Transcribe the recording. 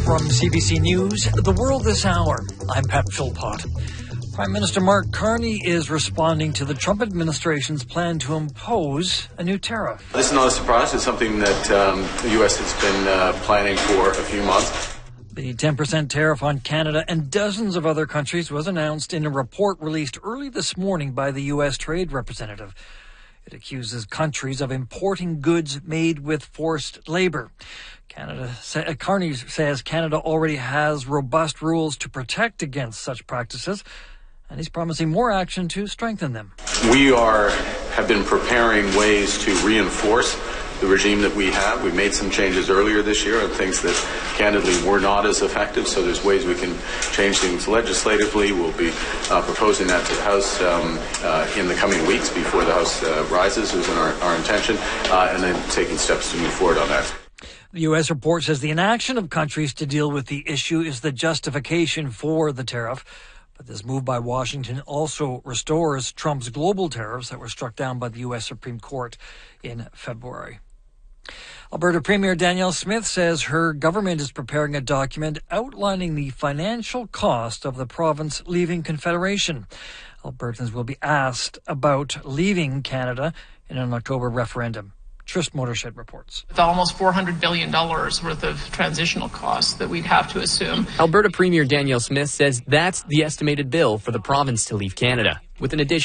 From CBC News, The World This Hour, I'm Pat Philpott. Prime Minister Mark Carney is responding to the Trump administration's plan to impose a new tariff. This is not a surprise. It's something that the U.S. has been planning for a few months. The 10% tariff on Canada and dozens of other countries was announced in a report released early this morning by the U.S. Trade Representative. It accuses countries of importing goods made with forced labor. Carney says Canada already has robust rules to protect against such practices, and he's promising more action to strengthen them. We have been preparing ways to reinforce the regime that we have. We made some changes earlier this year on things that candidly were not as effective, so there's ways we can change things legislatively. We'll be proposing that to the House in the coming weeks before the House rises, is our intention, and then taking steps to move forward on that. The U.S. report says the inaction of countries to deal with the issue is the justification for the tariff. But this move by Washington also restores Trump's global tariffs that were struck down by the U.S. Supreme Court in February. Alberta Premier Danielle Smith says her government is preparing a document outlining the financial cost of the province leaving Confederation. Albertans will be asked about leaving Canada in an October referendum. Trist Motorshed reports. With almost $400 billion worth of transitional costs that we'd have to assume. Alberta Premier Danielle Smith says that's the estimated bill for the province to leave Canada, with an addition